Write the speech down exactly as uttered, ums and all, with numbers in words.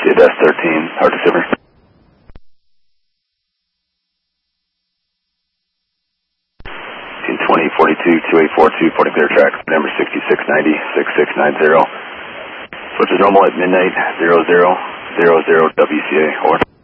C A thirteen, hard to silver. twenty forty-two, two eight four two, forty clear track, number sixty-six ninety, six six nine zero. Switch is normal at midnight, zero zero zero zero W C A, over.